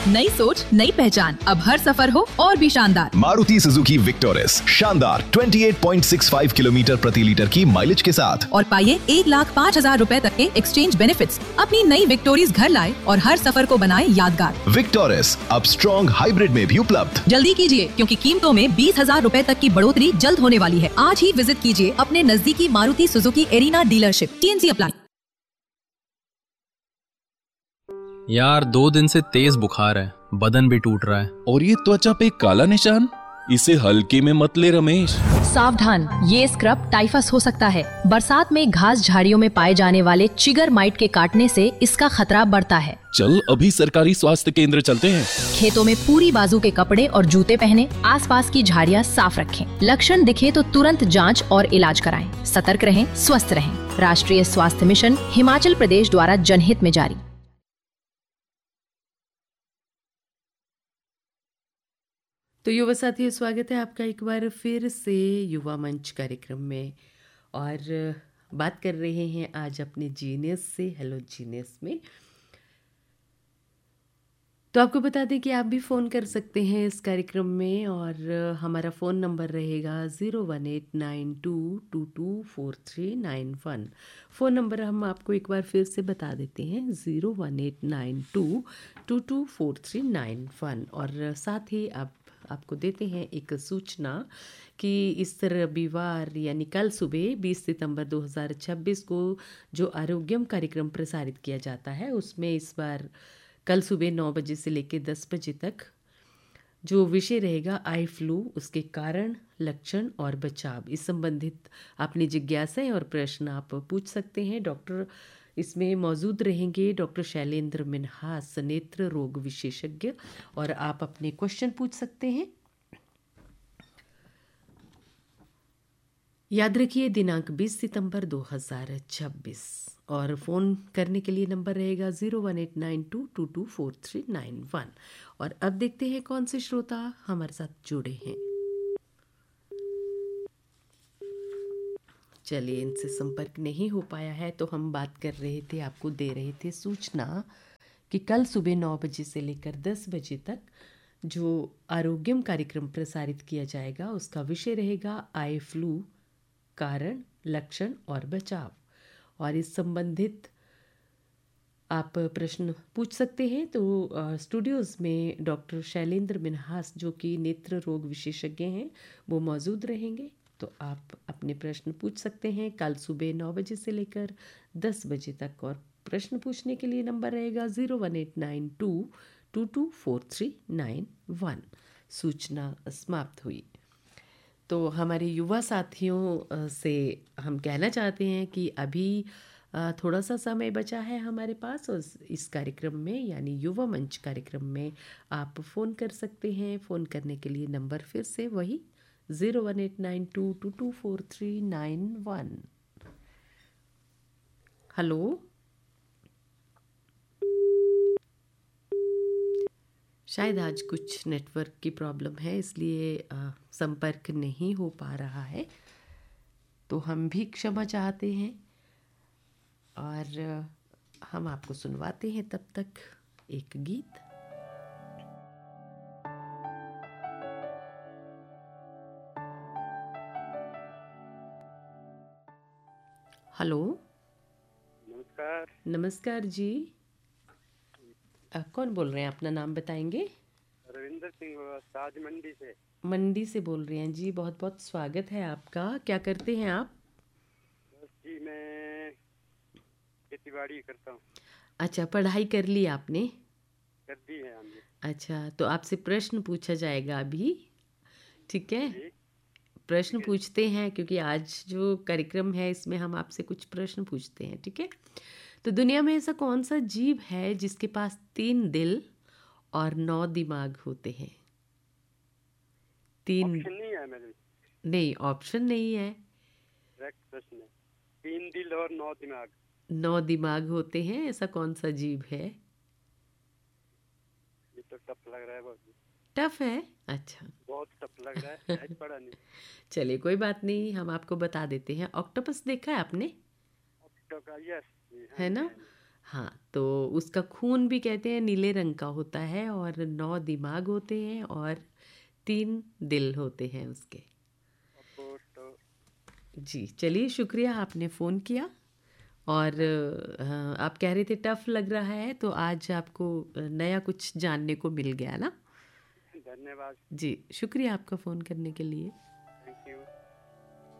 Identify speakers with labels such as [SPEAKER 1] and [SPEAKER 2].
[SPEAKER 1] नई सोच, नई पहचान, अब हर सफर हो और भी शानदार।
[SPEAKER 2] मारुति सुजुकी विक्टोरिस, शानदार 28.65 किलोमीटर प्रति लीटर की माइलेज के साथ।
[SPEAKER 1] और पाइए 1,05,000 रूपए तक के एक्सचेंज बेनिफिट्स। अपनी नई विक्टोरिस घर लाए और हर सफर को बनाए यादगार।
[SPEAKER 2] विक्टोरिस अब स्ट्रॉन्ग हाइब्रिड में भी उपलब्ध।
[SPEAKER 1] जल्दी कीजिए, क्योंकि कीमतों में 20,000 रूपए तक की बढ़ोतरी जल्द होने वाली है। आज ही विजिट कीजिए अपने नजदीकी Maruti Suzuki arena dealership. TNC apply.
[SPEAKER 3] यार 2 दिन से तेज बुखार है, बदन भी टूट रहा है।
[SPEAKER 4] और ये त्वचा पे काला निशान, इसे हल्के में मत ले रमेश।
[SPEAKER 5] सावधान, ये स्क्रब टाइफस हो सकता है। बरसात में घास झाड़ियों में पाए जाने वाले चिगर माइट के काटने से इसका खतरा बढ़ता है।
[SPEAKER 4] चल अभी सरकारी स्वास्थ्य केंद्र चलते हैं।
[SPEAKER 5] खेतों में पूरी बाजू के कपड़े और जूते पहने, आसपास की झाड़ियाँ साफ रखें। लक्षण दिखे तो तुरंत जांच और इलाज कराएं। सतर्क रहें, स्वस्थ रहें। राष्ट्रीय स्वास्थ्य मिशन, हिमाचल प्रदेश द्वारा जनहित में जारी।
[SPEAKER 6] तो युवा साथियों, स्वागत है आपका एक बार फिर से युवा मंच कार्यक्रम में। और बात कर रहे हैं आज अपने जीनियस से। हेलो जीनियस में तो आपको बता दें कि आप भी फ़ोन कर सकते हैं इस कार्यक्रम में। और हमारा फ़ोन नंबर रहेगा 01892224391। फ़ोन नंबर हम आपको एक बार फिर से बता देते हैं, 01892224391। और साथ ही आपको देते हैं एक सूचना कि इस रविवार यानी कल सुबह 20 सितंबर 2026 को जो आरोग्यम कार्यक्रम प्रसारित किया जाता है, उसमें इस बार कल सुबह 9 बजे से लेकर 10 बजे तक जो विषय रहेगा आई फ्लू, उसके कारण, लक्षण और बचाव, इस संबंधित अपनी जिज्ञासाएं और प्रश्न आप पूछ सकते हैं। डॉक्टर इसमें मौजूद रहेंगे, डॉक्टर शैलेंद्र मिन्हास, नेत्र रोग विशेषज्ञ, और आप अपने क्वेश्चन पूछ सकते हैं। याद रखिए दिनांक 20 सितंबर 2026। और फ़ोन करने के लिए नंबर रहेगा 01892224391। और अब देखते हैं कौन से श्रोता हमारे साथ जुड़े हैं। चलिए, इनसे संपर्क नहीं हो पाया है तो हम बात कर रहे थे, आपको दे रहे थे सूचना कि कल सुबह 9 बजे से लेकर 10 बजे तक जो आरोग्यम कार्यक्रम प्रसारित किया जाएगा, उसका विषय रहेगा आई फ्लू, कारण, लक्षण और बचाव। और इस संबंधित आप प्रश्न पूछ सकते हैं। तो स्टूडियोज़ में डॉक्टर शैलेंद्र मिन्हास, जो कि नेत्र रोग विशेषज्ञ हैं, वो मौजूद रहेंगे। तो आप अपने प्रश्न पूछ सकते हैं कल सुबह 9 बजे से लेकर 10 बजे तक। और प्रश्न पूछने के लिए नंबर रहेगा 01892224391। सूचना समाप्त हुई। तो हमारे युवा साथियों से हम कहना चाहते हैं कि अभी थोड़ा सा समय बचा है हमारे पास, और इस कार्यक्रम में यानी युवा मंच कार्यक्रम में आप फ़ोन कर सकते हैं। फ़ोन करने के लिए नंबर फिर से वही 01892224391। हेलो, शायद आज कुछ नेटवर्क की प्रॉब्लम है, इसलिए संपर्क नहीं हो पा रहा है, तो हम भी क्षमा चाहते हैं। और हम आपको सुनवाते हैं तब तक एक गीत। हेलो,
[SPEAKER 7] नमस्कार।
[SPEAKER 6] नमस्कार जी, कौन बोल रहे हैं? अपना नाम बताएंगे?
[SPEAKER 7] रविंदर सिंह, ताज मंडी से।
[SPEAKER 6] मंडी से बोल रहे हैं जी, बहुत बहुत स्वागत है आपका। क्या करते हैं आप?
[SPEAKER 7] बस जी, मैं खेती बाड़ी करता हूँ।
[SPEAKER 6] अच्छा, पढ़ाई कर ली आपने?
[SPEAKER 7] कर दी है हमने।
[SPEAKER 6] अच्छा, तो आपसे प्रश्न पूछा जाएगा अभी, ठीक है? प्रश्न पूछते हैं, क्योंकि आज जो कार्यक्रम है इसमें हम आपसे कुछ प्रश्न पूछते हैं, ठीक है? तो दुनिया में ऐसा कौन सा जीव है जिसके पास 3 दिल और 9 दिमाग होते हैं? 3
[SPEAKER 7] ऑप्शन नहीं है मेरे।
[SPEAKER 6] नहीं, ऑप्शन नहीं है।
[SPEAKER 7] करेक्ट प्रश्न है। 3 दिल और 9 दिमाग।
[SPEAKER 6] 9 दिमाग होते हैं, ऐसा कौन सा जीव है?
[SPEAKER 7] ये तो टफ लग रहा है बहुत।
[SPEAKER 6] टफ है? अच्छा,
[SPEAKER 7] बहुत टफ लग रहा है, शायद पढ़ा नहीं।
[SPEAKER 6] चलिए कोई बात नहीं, हम आपको बता देते हैं। ऑक्टोपस देखा है आपने?
[SPEAKER 7] ऑक्टोपस, यस,
[SPEAKER 6] है ना? हाँ, तो उसका खून भी कहते हैं नीले रंग का होता है और 9 दिमाग होते हैं और 3 दिल होते हैं उसके।
[SPEAKER 7] आपको तो
[SPEAKER 6] जी, चलिए शुक्रिया आपने फ़ोन किया। और आप कह रहे थे टफ़ लग रहा है, तो आज आपको नया कुछ जानने को मिल गया ना?
[SPEAKER 7] धन्यवाद।
[SPEAKER 6] जी, शुक्रिया आपका फ़ोन करने के लिए।